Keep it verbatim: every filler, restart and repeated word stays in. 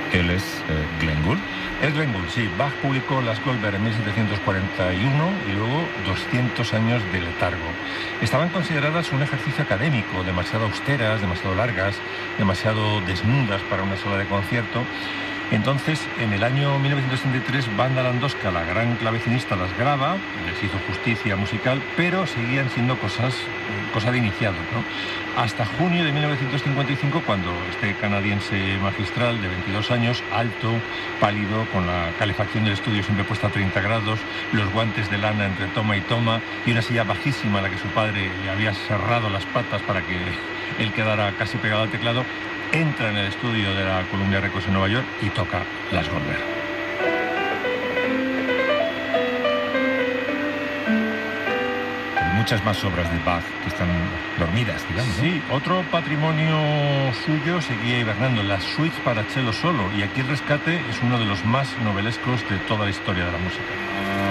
Él es eh, Glenn Gould. Es Glenn Gould, sí. Bach publicó las Goldberg en mil setecientos cuarenta y uno y luego doscientos años de letargo. Estaban consideradas un ejercicio académico, demasiado austeras, demasiado largas, demasiado desnudas para una sala de concierto. Entonces, en el año mil novecientos treinta y tres, Wanda Landowska, la gran clavecinista, las graba, les hizo justicia musical, pero seguían siendo cosas, cosa de iniciados, ¿no? Hasta junio de mil novecientos cincuenta y cinco, cuando este canadiense magistral de veintidós años, alto, pálido, con la calefacción del estudio siempre puesta a treinta grados, los guantes de lana entre toma y toma, y una silla bajísima a la que su padre le había cerrado las patas para que él quedara casi pegado al teclado, entra en el estudio de la Columbia Records en Nueva York y toca las Goldberg. Hay muchas más obras de Bach que están dormidas, digamos, ¿no? Sí, otro patrimonio suyo seguía hibernando, las suites para cello solo, y aquí el rescate es uno de los más novelescos de toda la historia de la música.